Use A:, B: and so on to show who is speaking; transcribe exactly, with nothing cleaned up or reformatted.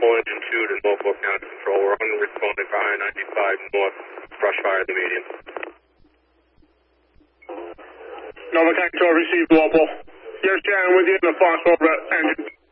A: Walpole Engine two to Norfolk County Control. We're unresponding for I ninety-five north, brush fire the median.
B: Norfolk County Control received Walpole. Yes, Shannon, with you in the Fox Wolf engine.